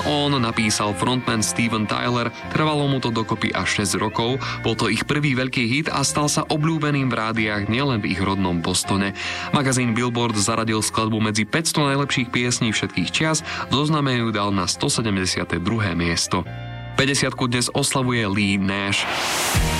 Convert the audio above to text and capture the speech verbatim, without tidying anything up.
On napísal frontman Steven Tyler, trvalo mu to dokopy až šesť rokov, bol to ich prvý veľký hit a stal sa obľúbeným v rádiách nielen v ich rodnom Bostone. Magazín Billboard zaradil skladbu medzi päťsto najlepších piesní všetkých čias, v zozname ju dal na stosedemdesiate druhé miesto. päťdesiatku dnes oslavuje Lee Nash.